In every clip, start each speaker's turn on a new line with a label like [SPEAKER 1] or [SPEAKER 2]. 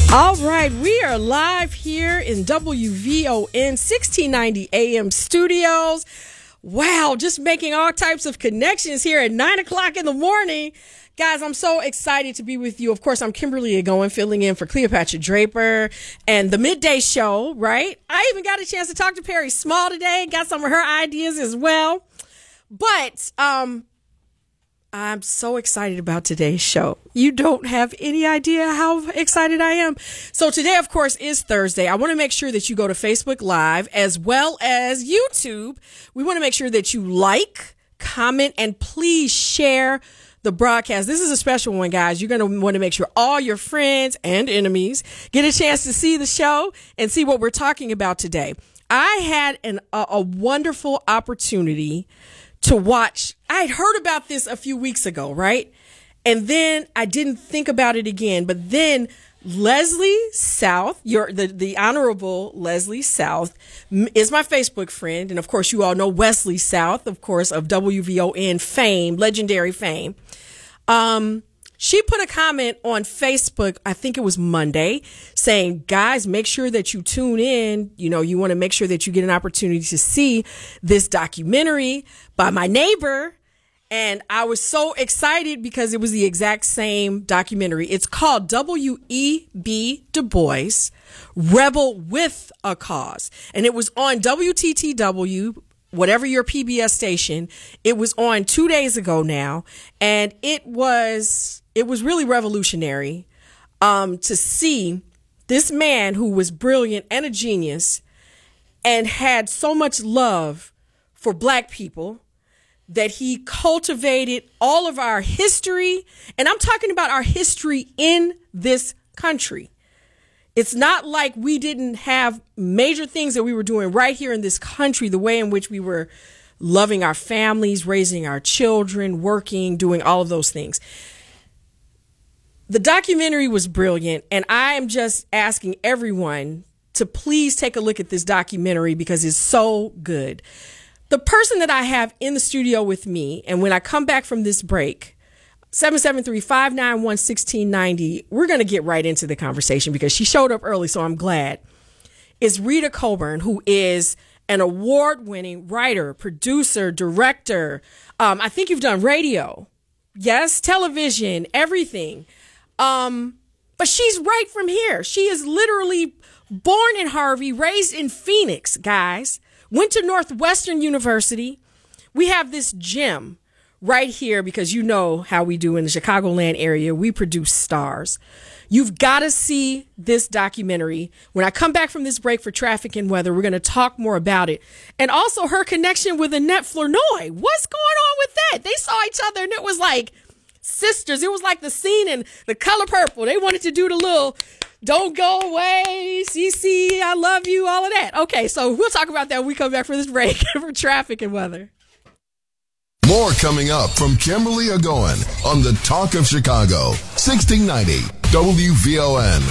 [SPEAKER 1] All right, we are live here in WVON 1690 AM studios. Wow, just making all types of connections here at 9 o'clock in the morning. Guys, I'm so excited to be with you. Of course, I'm Kimberly Agoin, filling in for Cleopatra Draper and the Midday Show, right? I even got a chance to talk to Perry Small today, got some of her ideas as well. But I'm so excited about today's show. You don't have any idea how excited I am. So today, of course, is Thursday. I want to make sure that you go to Facebook Live as well as YouTube. We want to make sure that you like, comment, and please share the broadcast. This is a special one, guys. You're going to want to make sure all your friends and enemies get a chance to see the show and see what we're talking about today. I had a wonderful opportunity to watch. I had heard about this a few weeks ago, right? And then I didn't think about it again. But then Leslie South, the Honorable Leslie South, is my Facebook friend. And of course, you all know Wesley South, of course, of WVON fame, legendary fame. She put a comment on Facebook, I think it was Monday, saying, guys, make sure that you tune in. You know, you want to make sure that you get an opportunity to see this documentary by my neighbor. And I was so excited because it was the exact same documentary. It's called W.E.B. Du Bois, Rebel with a Cause. And it was on WTTW, whatever your PBS station. It was on 2 days ago now. And it was really revolutionary to see this man who was brilliant and a genius and had so much love for Black people that he cultivated all of our history. And I'm talking about our history in this country. It's not like we didn't have major things that we were doing right here in this country, the way in which we were loving our families, raising our children, working, doing all of those things. The documentary was brilliant, and I am just asking everyone to please take a look at this documentary because it's so good. The person that I have in the studio with me, and when I come back from this break, 773-591-1690, we're going to get right into the conversation because she showed up early, so I'm glad, is Rita Coburn, who is an award-winning writer, producer, director. I think you've done radio. Yes, television, everything. But she's right from here. She is literally born in Harvey, raised in Phoenix, guys. Went to Northwestern University. We have this gem right here because you know how we do in the Chicagoland area. We produce stars. You've got to see this documentary. When I come back from this break for traffic and weather, we're going to talk more about it. And also her connection with Annette Flournoy. What's going on with that? They saw each other and it was like sisters. It was like the scene in The Color Purple. They wanted to do the little "Don't go away, CC, I love you," all of that. Okay, so we'll talk about that when we come back for this break for traffic and weather.
[SPEAKER 2] More coming up from Kimberly Agoin on the Talk of Chicago, 1690 WVON.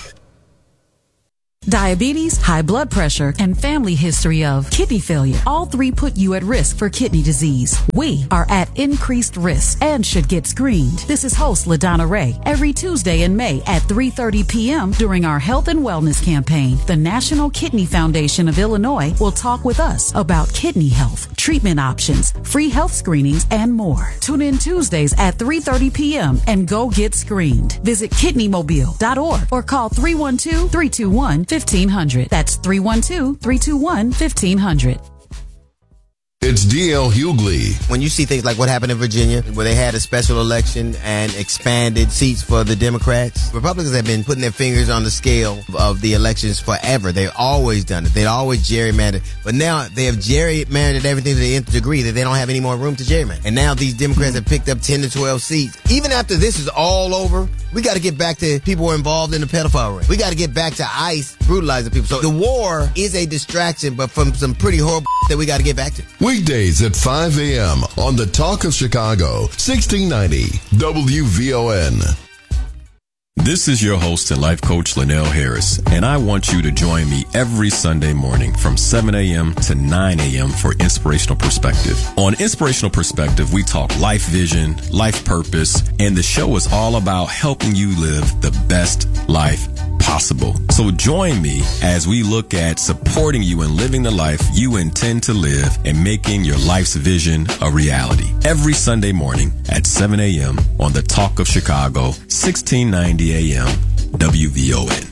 [SPEAKER 3] Diabetes, high blood pressure, and family history of kidney failure. All three put you at risk for kidney disease. We are at increased risk and should get screened. This is host LaDonna Ray. Every Tuesday in May at 3:30 p.m. during our health and wellness campaign, the National Kidney Foundation of Illinois will talk with us about kidney health, treatment options, free health screenings, and more. Tune in Tuesdays at 3:30 p.m. and go get screened. Visit kidneymobile.org or call 312-321-1500. That's 312-321-1500.
[SPEAKER 2] It's D.L. Hughley.
[SPEAKER 4] When you see things like what happened in Virginia, where they had a special election and expanded seats for the Democrats, Republicans have been putting their fingers on the scale of the elections forever. They've always done it. They've always gerrymandered. But now they have gerrymandered everything to the nth degree that they don't have any more room to gerrymander. And now these Democrats have picked up 10 to 12 seats. Even after this is all over, we got to get back to people who are involved in the pedophile ring. We got to get back to ICE brutalizing people. So the war is a distraction, but from some pretty horrible that we got to get back to.
[SPEAKER 2] Weekdays at 5 a.m. on the Talk of Chicago, 1690 WVON.
[SPEAKER 5] This is your host and life coach, Linnell Harris, and I want you to join me every Sunday morning from 7 a.m. to 9 a.m. for Inspirational Perspective. On Inspirational Perspective, we talk life vision, life purpose, and the show is all about helping you live the best life possible. possible. So join me as we look at supporting you in living the life you intend to live and making your life's vision a reality. Every Sunday morning at 7 a.m. on the Talk of Chicago, 1690 a.m. WVON.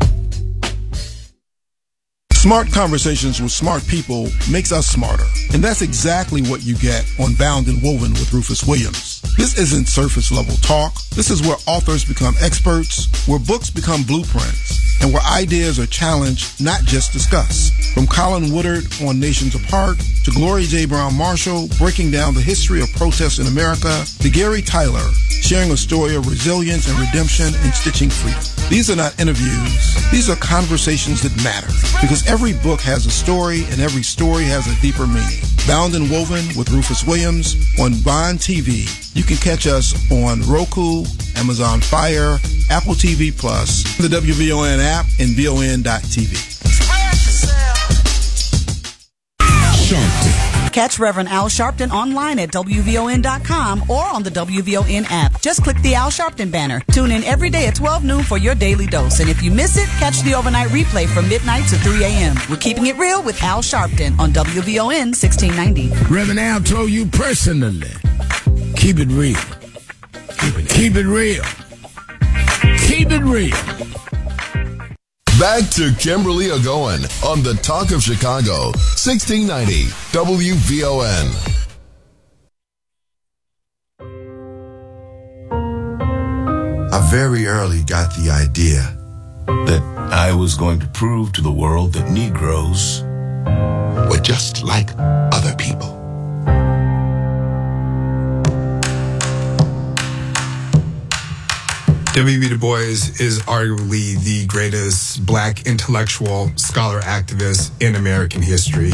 [SPEAKER 6] Smart conversations with smart people makes us smarter. And that's exactly what you get on Bound and Woven with Rufus Williams. This isn't surface level talk. This is where authors become experts, where books become blueprints, and where ideas are challenged, not just discussed. From Colin Woodard on Nations Apart, to Gloria J. Brown Marshall breaking down the history of protests in America, to Gary Tyler sharing a story of resilience and redemption and stitching freedom. These are not interviews. These are conversations that matter, because every book has a story and every story has a deeper meaning. Bound and Woven with Rufus Williams on Bond TV. You can catch us on Roku, Amazon Fire, Apple TV+, the WVON app, and VON.TV.
[SPEAKER 3] Catch Reverend Al Sharpton online at WVON.com or on the WVON app. Just click the Al Sharpton banner. Tune in every day at 12 noon for your daily dose. And if you miss it, catch the overnight replay from midnight to 3 a.m. We're keeping it real with Al Sharpton on WVON 1690.
[SPEAKER 7] Reverend Al told you personally, keep it real. Keep it real. Keep it real.
[SPEAKER 2] Back to Kimberly Ogoin on the Talk of Chicago, 1690 WVON.
[SPEAKER 8] I very early got the idea that I was going to prove to the world that Negroes were just like other people.
[SPEAKER 9] W.B. Du Bois is arguably the greatest black intellectual scholar activist in American history.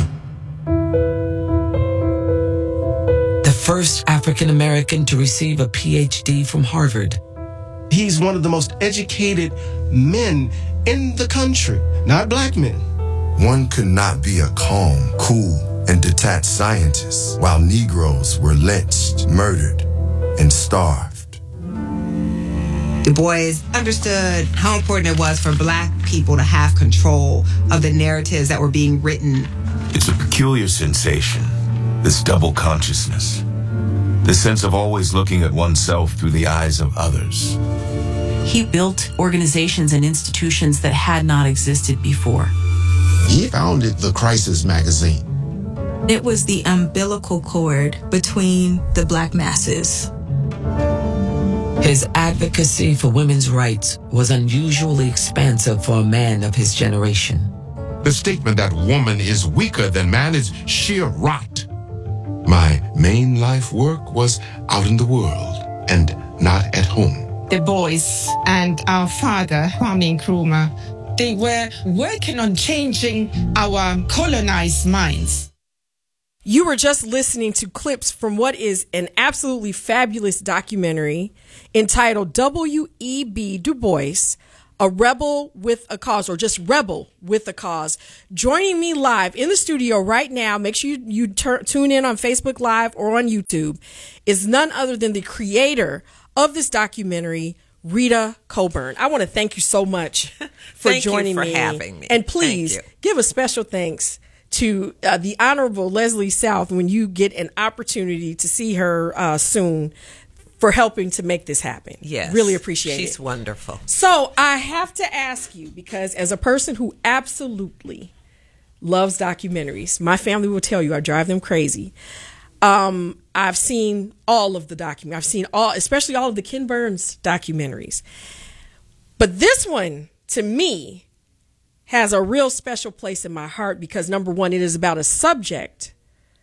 [SPEAKER 10] The first African American to receive a PhD from Harvard.
[SPEAKER 11] He's one of the most educated men in the country, not black men.
[SPEAKER 8] One could not be a calm, cool, and detached scientist while Negroes were lynched, murdered, and starved.
[SPEAKER 12] Du Bois understood how important it was for black people to have control of the narratives that were being written.
[SPEAKER 8] It's a peculiar sensation, this double consciousness, this sense of always looking at oneself through the eyes of others.
[SPEAKER 13] He built organizations and institutions that had not existed before.
[SPEAKER 14] He founded the Crisis magazine.
[SPEAKER 15] It was the umbilical cord between the black masses.
[SPEAKER 10] His advocacy for women's rights was unusually expansive for a man of his generation.
[SPEAKER 14] The statement that woman is weaker than man is sheer rot. My main life work was out in the world and not at home.
[SPEAKER 16] Du Bois and our father, Kwame Nkrumah, they were working on changing our colonized minds.
[SPEAKER 1] You were just listening to clips from what is an absolutely fabulous documentary entitled W.E.B. Du Bois, A Rebel with a Cause, or just Rebel with a Cause. Joining me live in the studio right now, make sure you tune in on Facebook Live or on YouTube, is none other than the creator of this documentary, Rita Coburn. I want to thank you so much for joining me.
[SPEAKER 17] Thank you for having me.
[SPEAKER 1] And please give a special thanks to the Honorable Leslie South when you get an opportunity to see her soon, for helping to make this happen.
[SPEAKER 17] Yes.
[SPEAKER 1] Really appreciate it.
[SPEAKER 17] She's wonderful.
[SPEAKER 1] So I have to ask you, because as a person who absolutely loves documentaries, my family will tell you I drive them crazy. I've seen all of the documentaries. I've seen especially all of the Ken Burns documentaries. But this one, to me, has a real special place in my heart because, number one, it is about a subject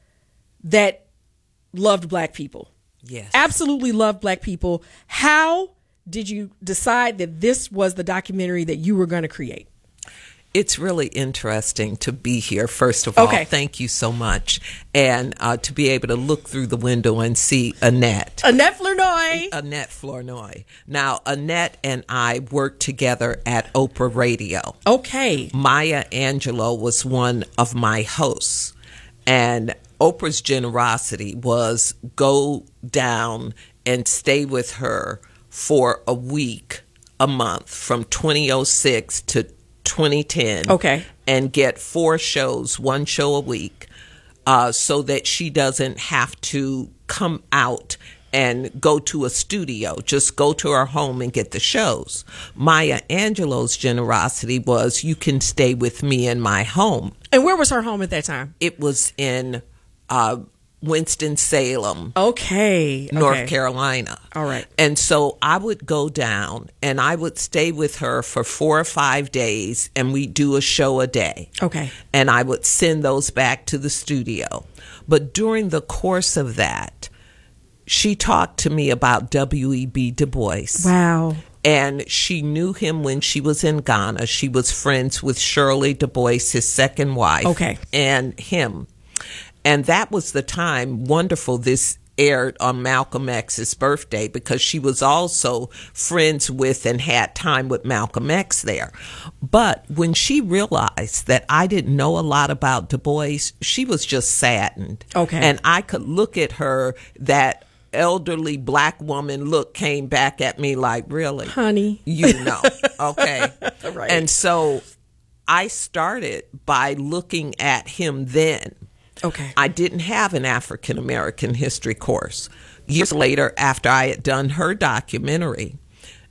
[SPEAKER 1] that loved black people.
[SPEAKER 17] Yes.
[SPEAKER 1] Absolutely loved black people. How did you decide that this was the documentary that you were going to create?
[SPEAKER 17] It's really interesting to be here, first of all. Thank you so much. And to be able to look through the window and see Annette.
[SPEAKER 1] Annette Flournoy.
[SPEAKER 17] Annette Flournoy. Now, Annette and I worked together at Oprah Radio.
[SPEAKER 1] Okay.
[SPEAKER 17] Maya Angelou was one of my hosts. And Oprah's generosity was go down and stay with her for a week a month from 2006 to 2010.
[SPEAKER 1] Okay.
[SPEAKER 17] And get 4 shows, 1 show a week, so that she doesn't have to come out and go to a studio. Just go to her home and get the shows. Maya Angelou's generosity was, you can stay with me in my home.
[SPEAKER 1] And where was her home at that time?
[SPEAKER 17] It was in Winston-Salem,
[SPEAKER 1] okay,
[SPEAKER 17] North Carolina.
[SPEAKER 1] All right.
[SPEAKER 17] And so I would go down and I would stay with her for 4 or 5 days, and we'd do a show a day.
[SPEAKER 1] Okay.
[SPEAKER 17] And I would send those back to the studio. But during the course of that, she talked to me about W.E.B. Du Bois.
[SPEAKER 1] Wow.
[SPEAKER 17] And she knew him when she was in Ghana. She was friends with Shirley Du Bois, his second wife.
[SPEAKER 1] Okay.
[SPEAKER 17] And him. And that was the time, wonderful, this aired on Malcolm X's birthday, because she was also friends with and had time with Malcolm X there. But when she realized that I didn't know a lot about Du Bois, she was just saddened.
[SPEAKER 1] Okay.
[SPEAKER 17] And I could look at her, that elderly black woman look came back at me like, really?
[SPEAKER 1] Honey.
[SPEAKER 17] You know. Okay.
[SPEAKER 1] Right.
[SPEAKER 17] And so I started by looking at him then.
[SPEAKER 1] Okay.
[SPEAKER 17] I didn't have an African American history course. Years later, after I had done her documentary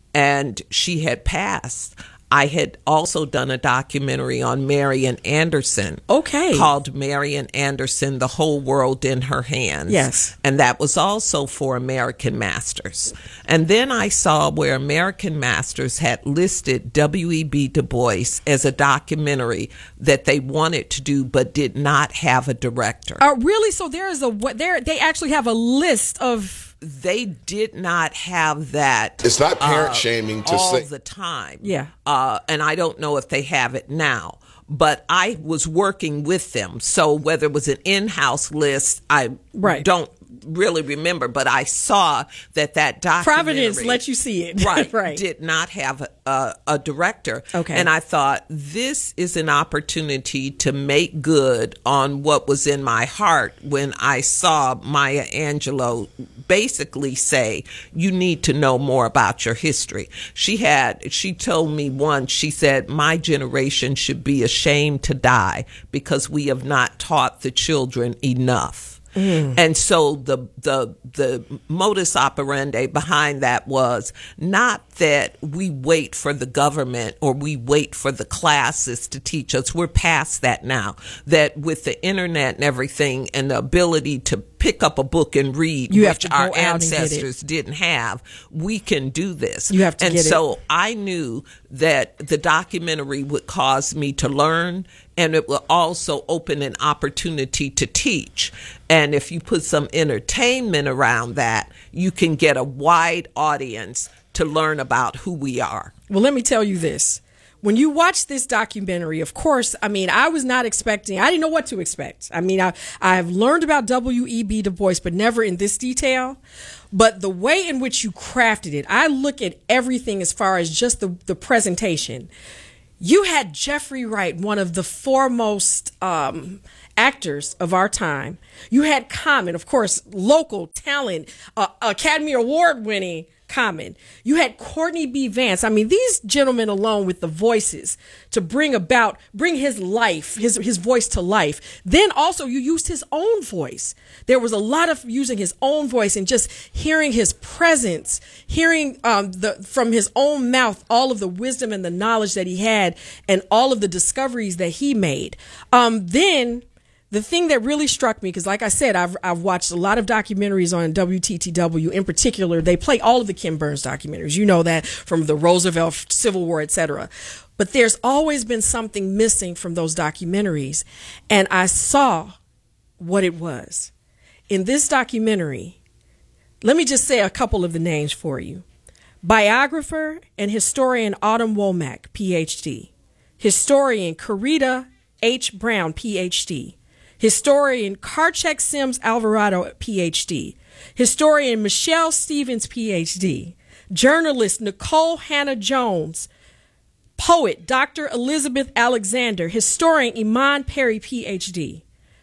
[SPEAKER 17] and she had passed, I had also done a documentary on Marian Anderson.
[SPEAKER 1] Okay.
[SPEAKER 17] Called Marian Anderson, The Whole World in Her Hands.
[SPEAKER 1] Yes.
[SPEAKER 17] And that was also for American Masters. And then I saw where American Masters had listed W.E.B. Du Bois as a documentary that they wanted to do but did not have a director.
[SPEAKER 1] Really? So they actually have a list of...
[SPEAKER 17] They did not have that.
[SPEAKER 14] It's not parent shaming to
[SPEAKER 17] all
[SPEAKER 14] say
[SPEAKER 17] the time.
[SPEAKER 1] Yeah.
[SPEAKER 17] And I don't know if they have it now. But I was working with them. So whether it was an in-house list, I don't really remember. But I saw that documentary.
[SPEAKER 1] Providence let you see it.
[SPEAKER 17] Right.
[SPEAKER 1] Right.
[SPEAKER 17] Did not have a director.
[SPEAKER 1] Okay.
[SPEAKER 17] And I thought, this is an opportunity to make good on what was in my heart when I saw Maya Angelou basically say, you need to know more about your history. She told me once, she said, my generation should be ashamed to die because we have not taught the children enough. And so the modus operandi behind that was not that we wait for the government or we wait for the classes to teach us. We're past that now. That with the internet and everything and the ability to pick up a book and read, which our ancestors didn't have, we can do this.
[SPEAKER 1] You have to
[SPEAKER 17] and
[SPEAKER 1] get
[SPEAKER 17] so
[SPEAKER 1] it.
[SPEAKER 17] I knew that the documentary would cause me to learn, and it will also open an opportunity to teach. And if you put some entertainment around that, you can get a wide audience to learn about who we are.
[SPEAKER 1] Well, let me tell you this. When you watch this documentary, of course, I mean, I was not expecting, I didn't know what to expect. I mean, I've learned about W.E.B. Du Bois, but never in this detail. But the way in which you crafted it, I look at everything as far as just the presentation. You had Jeffrey Wright, one of the foremost actors of our time. You had Common, of course, local talent, Academy Award winning Common. You had Courtney B. Vance. I mean, these gentlemen alone with the voices to bring his life, his voice to life. Then also you used his own voice. There was a lot of using his own voice and just hearing his presence, hearing from his own mouth all of the wisdom and the knowledge that he had and all of the discoveries that he made. Then the thing that really struck me, because like I said, I've watched a lot of documentaries on WTTW. In particular, they play all of the Ken Burns documentaries. You know that from the Roosevelt, Civil War, etc. But there's always been something missing from those documentaries. And I saw what it was. In this documentary, let me just say a couple of the names for you. Biographer and historian Autumn Womack, Ph.D. Historian Corita H. Brown, Ph.D. Historian Karchek Sims Alvarado, Ph.D. Historian Michelle Stevens, Ph.D. Journalist Nicole Hannah Jones. Poet Dr. Elizabeth Alexander. Historian Iman Perry, Ph.D.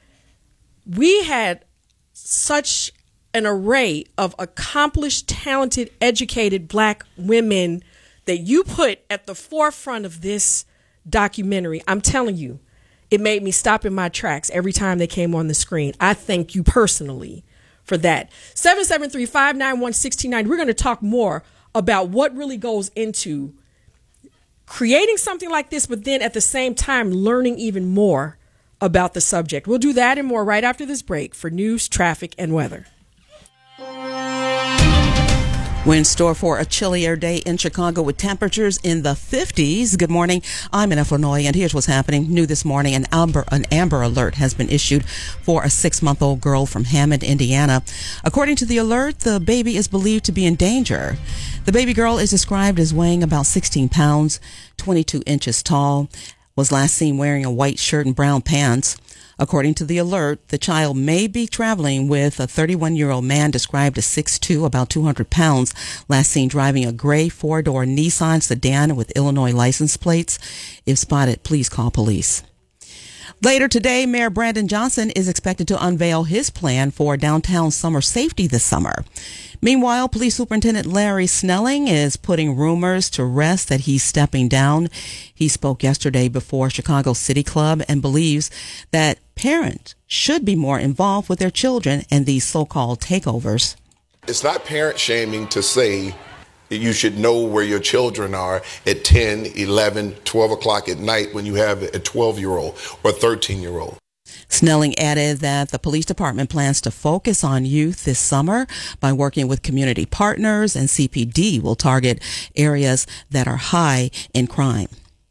[SPEAKER 1] We had such an array of accomplished, talented, educated Black women that you put at the forefront of this documentary. I'm telling you, it made me stop in my tracks every time they came on the screen. I thank you personally for that. 773-591-1690. We're going to talk more about what really goes into creating something like this, but then at the same time learning even more about the subject. We'll do that and more right after this break for news, traffic, and weather.
[SPEAKER 18] We're in store for a chillier day in Chicago with temperatures in the 50s. Good morning. I'm in Illinois, and here's what's happening. New this morning, an Amber Alert has been issued for a 6-month-old girl from Hammond, Indiana. According to the alert, the baby is believed to be in danger. The baby girl is described as weighing about 16 pounds, 22 inches tall, was last seen wearing a white shirt and brown pants. According to the alert, the child may be traveling with a 31-year-old man described as 6'2", about 200 pounds, last seen driving a gray 4-door Nissan sedan with Illinois license plates. If spotted, please call police. Later today, Mayor Brandon Johnson is expected to unveil his plan for downtown summer safety this summer. Meanwhile, Police Superintendent Larry Snelling is putting rumors to rest that he's stepping down. He spoke yesterday before Chicago City Club and believes that parents should be more involved with their children in these so-called takeovers.
[SPEAKER 8] It's not parent shaming to say that you should know where your children are at 10, 11, 12 o'clock at night when you have a 12-year-old or 13-year-old.
[SPEAKER 18] Snelling added that the police department plans to focus on youth this summer by working with community partners, and CPD will target areas that are high in crime.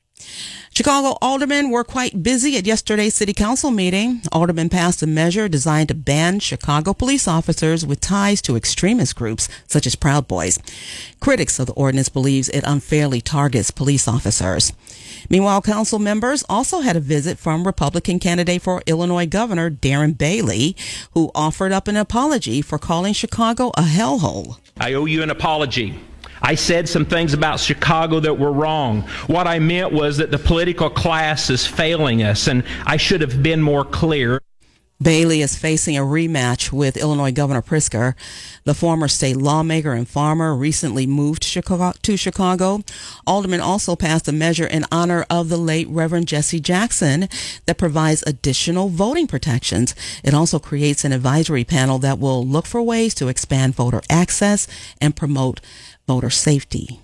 [SPEAKER 18] Chicago aldermen were quite busy at yesterday's city council meeting. Aldermen passed a measure designed to ban Chicago police officers with ties to extremist groups such as Proud Boys. Critics of the ordinance believes it unfairly targets police officers. Meanwhile, council members also had a visit from Republican candidate for Illinois Governor Darren Bailey, who offered up an apology for calling Chicago a hellhole.
[SPEAKER 19] I owe you an apology. I said some things about Chicago that were wrong. What I meant was that the political class is failing us, and I should have been more clear.
[SPEAKER 18] Bailey is facing a rematch with Illinois Governor Pritzker. The former state lawmaker and farmer recently moved to Chicago. Aldermen also passed a measure in honor of the late Reverend Jesse Jackson that provides additional voting protections. It also creates an advisory panel that will look for ways to expand voter access and promote voter safety.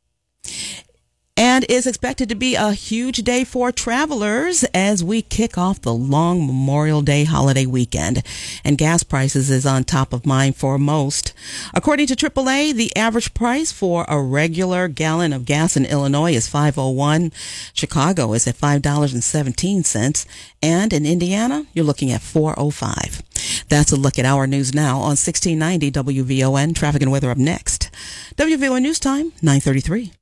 [SPEAKER 18] And is expected to be a huge day for travelers as we kick off the long Memorial Day holiday weekend. And gas prices is on top of mind for most. According to AAA, the average price for a regular gallon of gas in Illinois is $5.01. Chicago is at $5.17. And in Indiana, you're looking at $4.05. That's a look at our news now on 1690 WVON. Traffic and weather up next. WVON News Time, 9:33.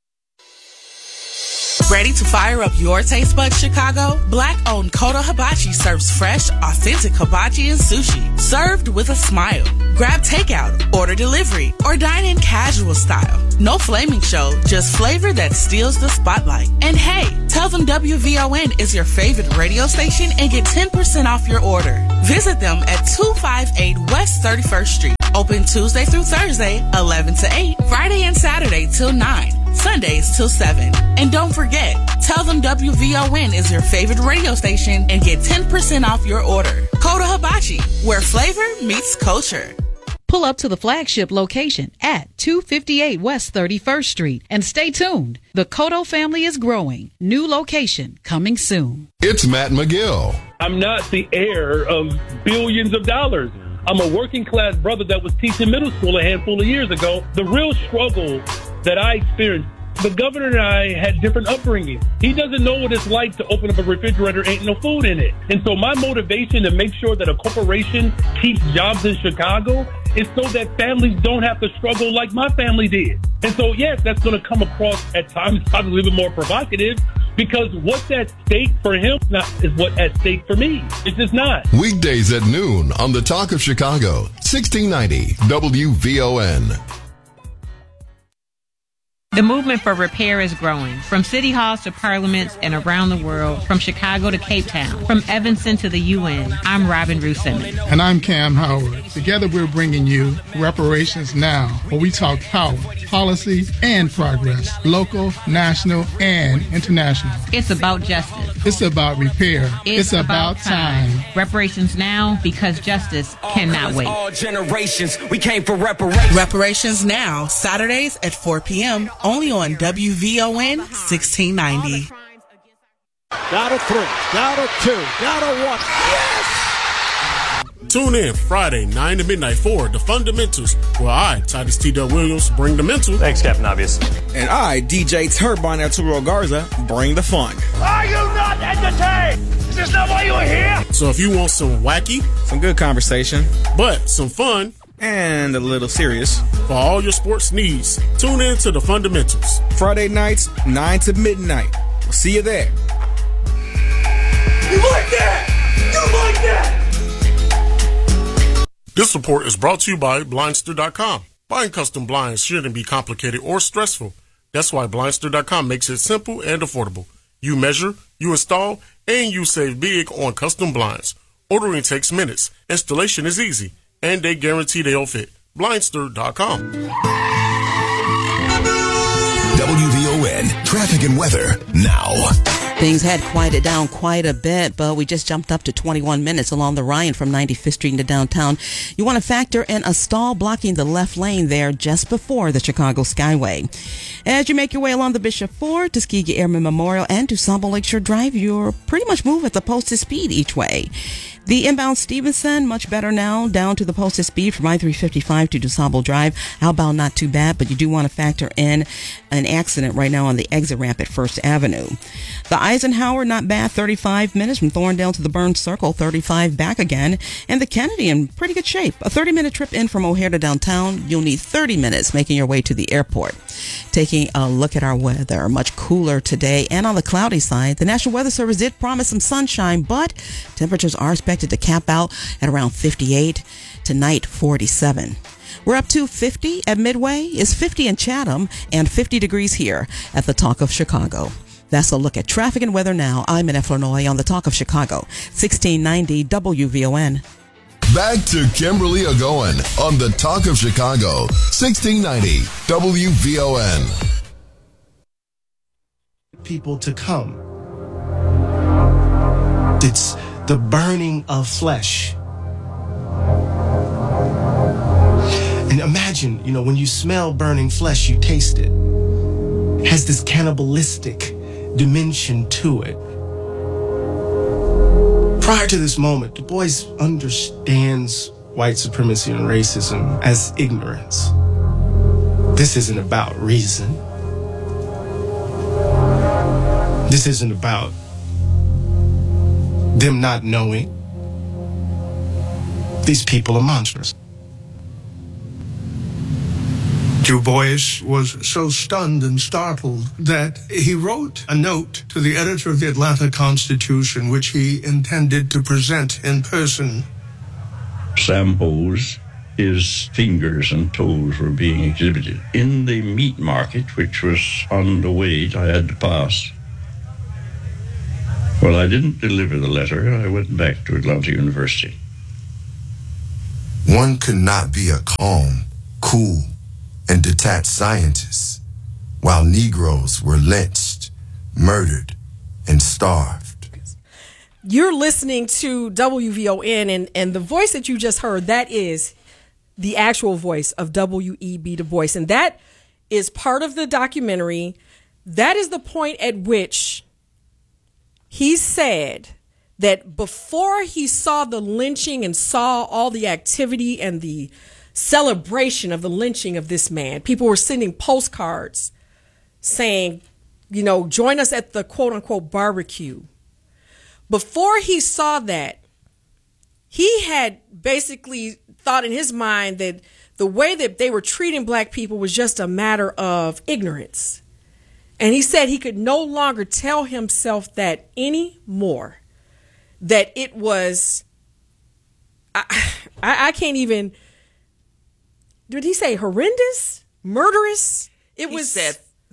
[SPEAKER 20] Ready to fire up your taste buds, Chicago? Black-owned Koto Hibachi serves fresh, authentic hibachi and sushi, served with a smile. Grab takeout, order delivery, or dine in casual style. No flaming show, just flavor that steals the spotlight. And hey, tell them WVON is your favorite radio station and get 10% off your order. Visit them at 258 West 31st Street. Open Tuesday through Thursday, 11 to 8, Friday and Saturday till 9. Sundays till 7. And don't forget, tell them WVON is your favorite radio station and get 10% off your order. Koto Hibachi, where flavor meets culture.
[SPEAKER 3] Pull up to the flagship location at 258 West 31st Street and stay tuned. The Koto family is growing. New location coming soon.
[SPEAKER 2] It's Matt McGill.
[SPEAKER 21] I'm not the heir of billions of dollars. I'm a working class brother that was teaching middle school a handful of years ago. The real struggle that I experienced, the governor and I had different upbringing. He doesn't know what it's like to open up a refrigerator, ain't no food in it. And so my motivation to make sure that a corporation keeps jobs in Chicago is so that families don't have to struggle like my family did. And so, yes, that's going to come across at times probably a little bit more provocative, because what's at stake for him is what's at stake for me. It's just not.
[SPEAKER 2] Weekdays at noon on the Talk of Chicago, 1690 WVON.
[SPEAKER 4] The movement for repair is growing. From city halls to parliaments and around the world, from Chicago to Cape Town, from Evanston to the UN, I'm Robin Ruth Simmons.
[SPEAKER 22] And I'm Cam Howard. Together we're bringing you Reparations Now, where we talk power, policy, and progress, local, national, and international.
[SPEAKER 4] It's about justice.
[SPEAKER 22] It's about repair.
[SPEAKER 4] It's about time. Reparations Now, because justice cannot wait.
[SPEAKER 23] All generations, we came for reparations.
[SPEAKER 20] Reparations Now, Saturdays at 4 p.m. only on WVON 1690.
[SPEAKER 24] Down to 3, down to 2, down to 1. Yes!
[SPEAKER 25] Tune in Friday, 9 to midnight for The Fundamentals, where I, Titus T. Del Williams, bring the mental.
[SPEAKER 26] Thanks, Captain Obvious.
[SPEAKER 27] And I, DJ Turbine Arturo Garza, bring the fun.
[SPEAKER 24] Are you not entertained? Is this not why you are here?
[SPEAKER 25] So if you want some wacky,
[SPEAKER 27] some good conversation,
[SPEAKER 25] but some fun,
[SPEAKER 27] and a little serious,
[SPEAKER 25] for all your sports needs, tune in to The Fundamentals.
[SPEAKER 27] Friday nights, 9 to midnight. We'll see you there.
[SPEAKER 24] You like that? You like that?
[SPEAKER 25] This report is brought to you by Blindster.com. Buying custom blinds shouldn't be complicated or stressful. That's why Blindster.com makes it simple and affordable. You measure, you install, and you save big on custom blinds. Ordering takes minutes. Installation is easy. And they guarantee they'll fit. Blindster.com.
[SPEAKER 2] WVON traffic and weather now.
[SPEAKER 18] Things had quieted down quite a bit, but we just jumped up to 21 minutes along the Ryan from 95th Street into downtown. You want to factor in a stall blocking the left lane there just before the Chicago Skyway. As you make your way along the Bishop Ford, Tuskegee Airmen Memorial, and to Sable Lakeshore Drive, you're pretty much moving at the posted speed each way. The inbound Stevenson, much better now, down to the posted speed from I-355 to DuSable Drive. Outbound, not too bad, but you do want to factor in an accident right now on the exit ramp at First Avenue. The Eisenhower, not bad, 35 minutes from Thorndale to the Burns Circle, 35 back again. And the Kennedy in pretty good shape. A 30-minute trip in from O'Hare to downtown. You'll need 30 minutes making your way to the airport. Taking a look at our weather, much cooler today. And on the cloudy side, the National Weather Service did promise some sunshine, but temperatures are expected to cap out at around 58. Tonight, 47. We're up to 50 at Midway. It's 50 in Chatham and 50 degrees here at the Talk of Chicago. That's a look at traffic and weather now. I'm in Flournoy on the Talk of Chicago, 1690 WVON.
[SPEAKER 2] Back to Kimberly Ogoin on the Talk of Chicago, 1690 WVON.
[SPEAKER 11] People to come. It's the burning of flesh. And imagine, when you smell burning flesh, you taste it. It has this cannibalistic dimension to it. Prior to this moment, Du Bois understands white supremacy and racism as ignorance. This isn't about reason. This isn't about them not knowing. These people are monsters.
[SPEAKER 28] Du Bois was so stunned and startled that he wrote a note to the editor of the Atlanta Constitution, which he intended to present in person.
[SPEAKER 29] Samples, his fingers and toes were being exhibited. In the meat market, which was on the way I had to pass. Well, I didn't deliver the letter. I went back to Atlanta University.
[SPEAKER 8] One could not be a calm, cool, and detached scientist while Negroes were lynched, murdered, and starved.
[SPEAKER 1] You're listening to WVON, and the voice that you just heard, that is the actual voice of W.E.B. Du Bois. And that is part of the documentary. That is the point at which he said that before he saw the lynching and saw all the activity and the celebration of the lynching of this man, people were sending postcards saying, join us at the quote unquote barbecue. Before he saw that, he had basically thought in his mind that the way that they were treating black people was just a matter of ignorance. And he said he could no longer tell himself that anymore, that it was, I can't even, did he say horrendous, murderous? He said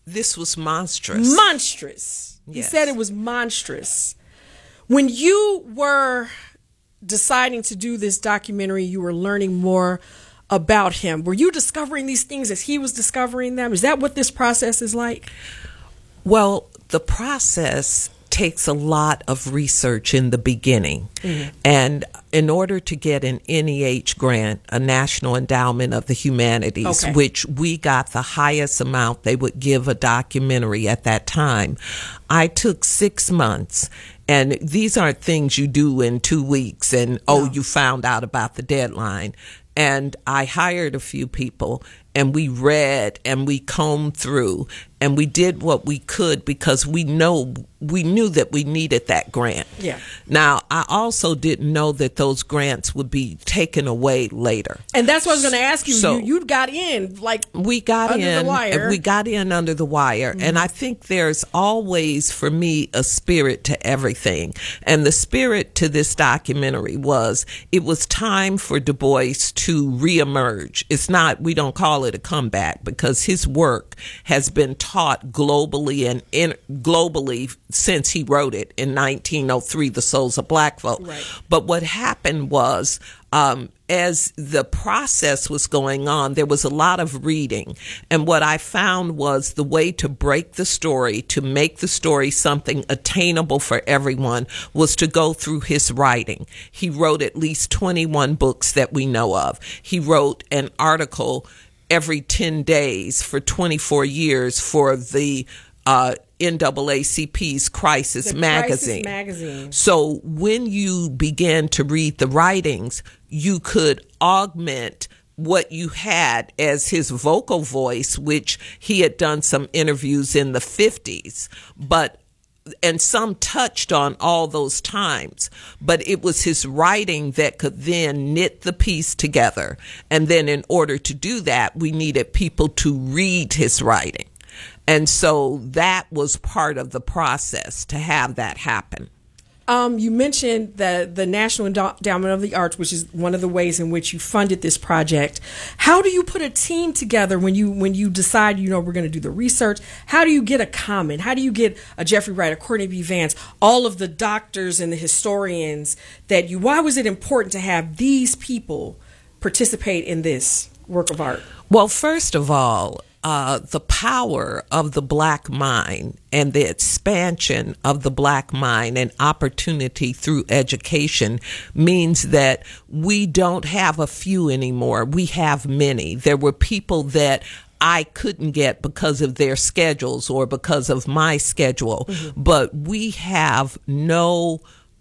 [SPEAKER 17] This was monstrous.
[SPEAKER 1] Monstrous. Yes. He said it was monstrous. When you were deciding to do this documentary, you were learning more about him. Were you discovering these things as he was discovering them? Is that what this process is like?
[SPEAKER 17] Well, the process takes a lot of research in the beginning. Mm-hmm. And in order to get an NEH grant, a National Endowment of the Humanities,
[SPEAKER 1] okay,
[SPEAKER 17] which we got the highest amount they would give a documentary at that time, I took 6 months. And these aren't things you do in 2 weeks and, you found out about the deadline. And I hired a few people, and we read and we combed through and we did what we could because we knew that we needed that grant.
[SPEAKER 1] Yeah.
[SPEAKER 17] Now, I also didn't know that those grants would be taken away later.
[SPEAKER 1] And that's what I was going to ask you.
[SPEAKER 17] So,
[SPEAKER 1] you got in,
[SPEAKER 17] we got
[SPEAKER 1] under
[SPEAKER 17] in,
[SPEAKER 1] the wire.
[SPEAKER 17] We got in under the wire. Mm-hmm. And I think there's always, for me, a spirit to everything. And the spirit to this documentary it was time for Du Bois to reemerge. It's not, we don't call it a comeback because his work has been taught globally and globally since he wrote it in 1903, The Souls of Black Folk.
[SPEAKER 1] Right.
[SPEAKER 17] But what happened was, as the process was going on, there was a lot of reading. And what I found was the way to break the story, to make the story something attainable for everyone, was to go through his writing. He wrote at least 21 books that we know of. He wrote an article every 10 days for 24 years for the NAACP's Crisis magazine. So when you began to read the writings, you could augment what you had as his vocal voice, which he had done some interviews in the 50s, and some touched on all those times, but it was his writing that could then knit the piece together. And then in order to do that, we needed people to read his writing. And so that was part of the process to have that happen.
[SPEAKER 1] You mentioned the National Endowment of the Arts, which is one of the ways in which you funded this project. How do you put a team together when you decide, we're going to do the research? How do you get a comment? How do you get a Jeffrey Wright, a Courtney B. Vance, all of the doctors and the historians why was it important to have these people participate in this work of art?
[SPEAKER 17] Well, first of all, the power of the Black mind and the expansion of the Black mind and opportunity through education means that we don't have a few anymore. We have many. There were people that I couldn't get because of their schedules or because of my schedule, mm-hmm. but we have no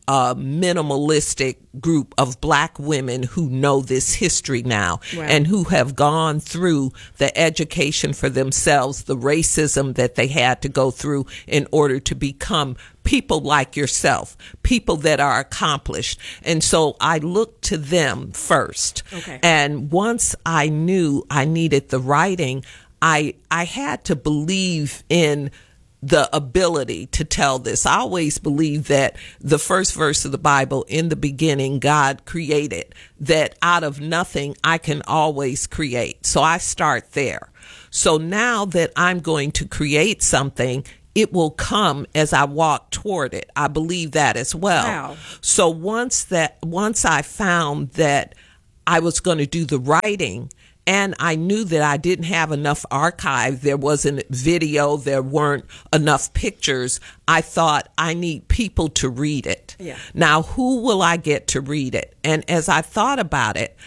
[SPEAKER 17] minimalistic group of Black women who know this history now, right, and who have gone through the education for themselves, the racism that they had to go through in order to become people like yourself, people that are accomplished. And so I looked to them first.
[SPEAKER 1] Okay.
[SPEAKER 17] And once I knew I needed the writing, I had to believe in the ability to tell this. I always believe that the first verse of the Bible, in the beginning, God created, that out of nothing, I can always create. So I start there. So now that I'm going to create something, it will come as I walk toward it. I believe that as well.
[SPEAKER 1] Wow.
[SPEAKER 17] So once I found that I was going to do the writing, and I knew that I didn't have enough archive, there wasn't video, there weren't enough pictures, I thought I need people to read it.
[SPEAKER 1] Yeah.
[SPEAKER 17] Now, who will I get to read it? And as I thought about it,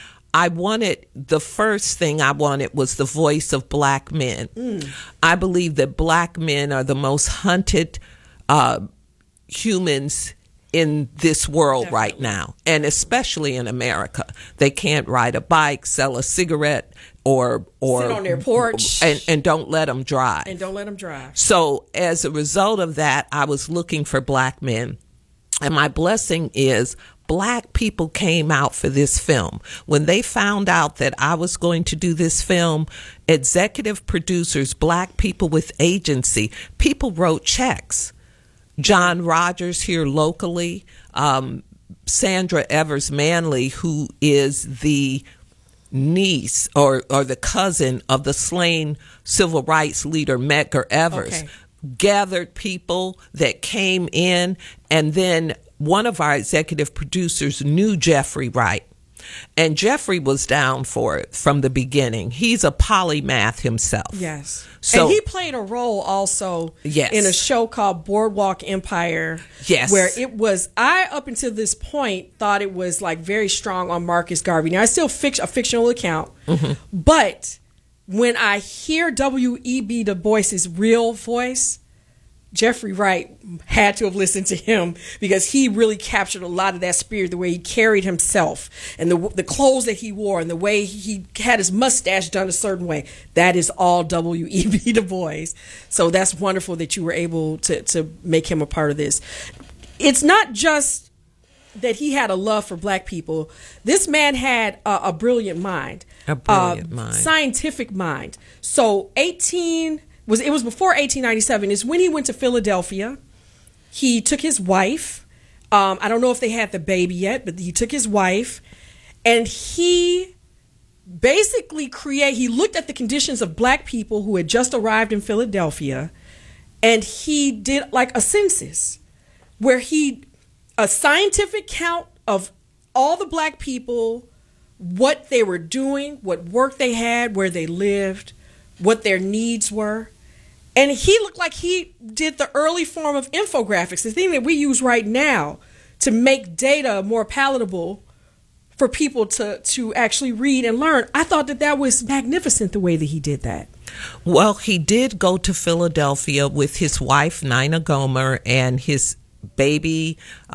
[SPEAKER 17] the first thing I wanted was the voice of Black men.
[SPEAKER 1] Mm.
[SPEAKER 17] I believe that Black men are the most hunted humans in this world. Definitely. Right now, and especially in America. They can't ride a bike, sell a cigarette, or
[SPEAKER 1] sit on their porch
[SPEAKER 17] and don't let them drive. So as a result of that, I was looking for Black men, and my blessing is Black people came out for this film. When they found out that I was going to do this film, executive producers, Black people with agency, people wrote checks. John Rogers here locally, Sandra Evers Manley, who is the niece or the cousin of the slain civil rights leader Medgar Evers, gathered people that came in, and then one of our executive producers knew Jeffrey Wright. And Jeffrey was down for it from the beginning. He's a polymath himself.
[SPEAKER 1] Yes.
[SPEAKER 17] So,
[SPEAKER 1] and he played a role also in a show called Boardwalk Empire.
[SPEAKER 17] Yes.
[SPEAKER 1] Where it was, I, up until this point, thought it was like very strong on Marcus Garvey. Now, it's still a fictional account. But when I hear W.E.B. Du Bois's real voice, Jeffrey Wright had to have listened to him, because he really captured a lot of that spirit, the way he carried himself and the clothes that he wore and the way he had his mustache done a certain way. That is all W.E.B. Du Bois. So that's wonderful that you were able to make him a part of this. It's not just that he had a love for black people. This man had a brilliant mind.
[SPEAKER 17] A brilliant mind.
[SPEAKER 1] Scientific mind. So it was before 1897 is when he went to Philadelphia. He took his wife. I don't know if they had the baby yet, but he took his wife, and he basically he looked at the conditions of black people who had just arrived in Philadelphia, and he did like a census where a scientific count of all the black people, what they were doing, what work they had, where they lived, what their needs were. And he looked like he did the early form of infographics, the thing that we use right now to make data more palatable for people to actually read and learn. I thought that was magnificent, the way that he did that.
[SPEAKER 17] Well, he did go to Philadelphia with his wife, Nina Gomer, and his baby,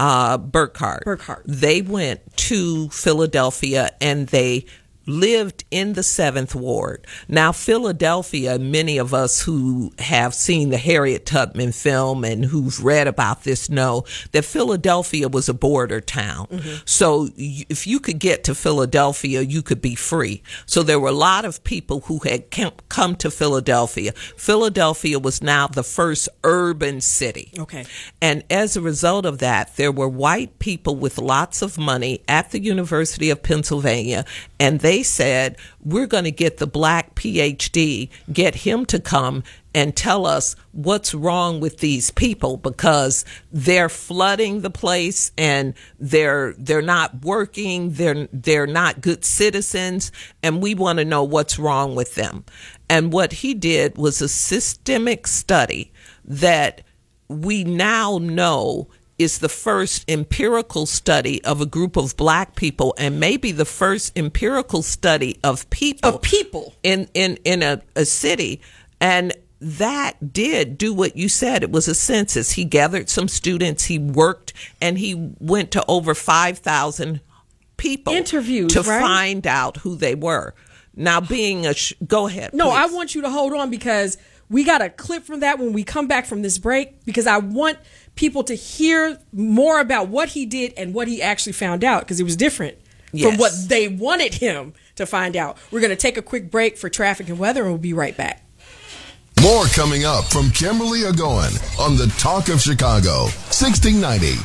[SPEAKER 17] Burkhart. They went to Philadelphia, and they lived in the 7th Ward. Now, Philadelphia, many of us who have seen the Harriet Tubman film and who've read about this know that Philadelphia was a border town. So if you could get to Philadelphia, you could be free. So there were a lot of people who had come to Philadelphia. Philadelphia was now the first urban city. And as a result of that, there were white people with lots of money at the University of Pennsylvania, and they said, we're going to get the black PhD, get him to come and tell us what's wrong with these people, because they're flooding the place and they're not working, they're not good citizens, and we want to know what's wrong with them. And what he did was a systemic study that we now know is the first empirical study of a group of black people, and maybe the first empirical study of people in a city. And that did do what you said. It was a census. He gathered some students, he worked, and he went to over 5,000 people
[SPEAKER 1] interviews
[SPEAKER 17] to find out who they were. Now, being go ahead.
[SPEAKER 1] No,
[SPEAKER 17] please.
[SPEAKER 1] I want you to hold on, because we got a clip from that when we come back from this break, because I want people to hear more about what he did and what he actually found out, because it was different from what they wanted him to find out. We're going to take a quick break for traffic and weather, and we'll be right back.
[SPEAKER 2] More coming up from Kimberly Agoin on the Talk of Chicago, 1690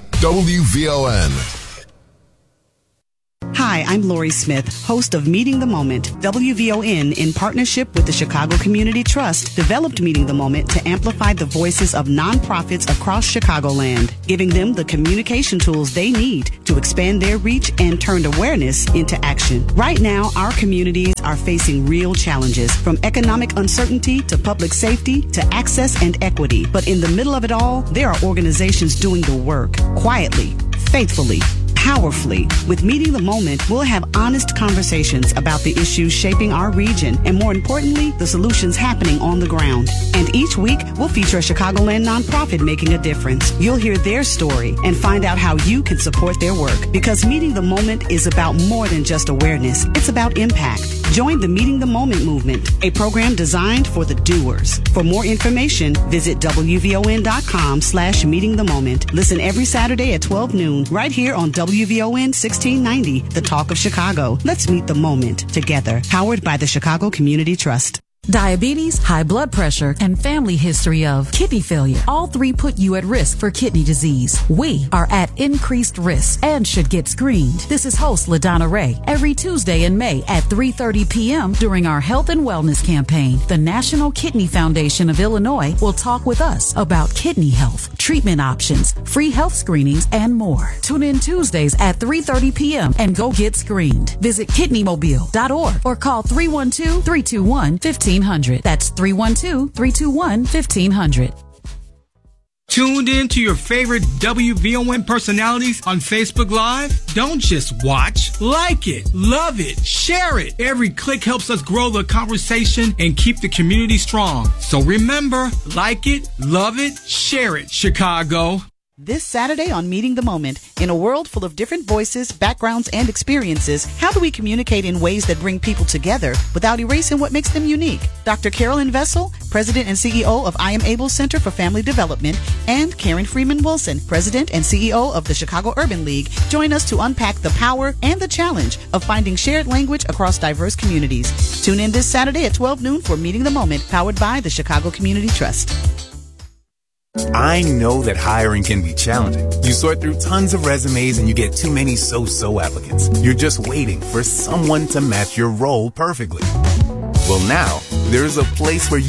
[SPEAKER 2] WVON.
[SPEAKER 5] Hi, I'm Lori Smith, host of Meeting the Moment. WVON, in partnership with the Chicago Community Trust, developed Meeting the Moment to amplify the voices of nonprofits across Chicagoland, giving them the communication tools they need to expand their reach and turn awareness into action. Right now, our communities are facing real challenges, from economic uncertainty to public safety to access and equity. But in the middle of it all, there are organizations doing the work quietly, faithfully, powerfully. With Meeting the Moment, we'll have honest conversations about the issues shaping our region, and more importantly, the solutions happening on the ground. And each week, we'll feature a Chicagoland nonprofit making a difference. You'll hear their story and find out how you can support their work, because Meeting the Moment is about more than just awareness. It's about impact. Join the Meeting the Moment movement, a program designed for the doers. For more information, visit WVON.com/Meeting the Moment. Listen every Saturday at 12 noon, right here on WVON 1690, the Talk of Chicago. Let's meet the moment together. Powered by the Chicago Community Trust.
[SPEAKER 3] Diabetes, high blood pressure, and family history of kidney failure. All three put you at risk for kidney disease. We are at increased risk and should get screened. This is host LaDonna Ray. Every Tuesday in May at 3:30 p.m. during our Health and Wellness campaign, the National Kidney Foundation of Illinois will talk with us about kidney health, treatment options, free health screenings, and more. Tune in Tuesdays at 3:30 p.m. and go get screened. Visit kidneymobile.org or call 312-321-1500. That's 312-321-1500.
[SPEAKER 6] Tuned in to your favorite WVON personalities on Facebook Live? Don't just watch. Like it, love it, share it. Every click helps us grow the conversation and keep the community strong. So remember, like it, love it, share it, Chicago.
[SPEAKER 5] This Saturday on Meeting the Moment, in a world full of different voices, backgrounds, and experiences, how do we communicate in ways that bring people together without erasing what makes them unique? Dr. Carolyn Vessel, President and CEO of I Am Able Center for Family Development, and Karen Freeman Wilson, President and CEO of the Chicago Urban League, join us to unpack the power and the challenge of finding shared language across diverse communities. Tune in this Saturday at 12 noon for Meeting the Moment, powered by the Chicago Community Trust.
[SPEAKER 7] I know that hiring can be challenging. You sort through tons of resumes and you get too many so-so applicants. You're just waiting for someone to match your role perfectly. Well, now, there's a place where you